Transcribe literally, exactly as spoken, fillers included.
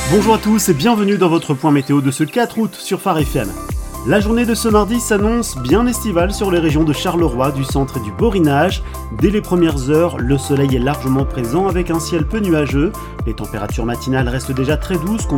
Bonjour à tous et bienvenue dans votre point météo de ce quatre août sur Phare F M. La journée de ce mardi s'annonce bien estivale sur les régions de Charleroi, du centre et du Borinage. Dès les premières heures, le soleil est largement présent avec un ciel peu nuageux. Les températures matinales restent déjà très douces.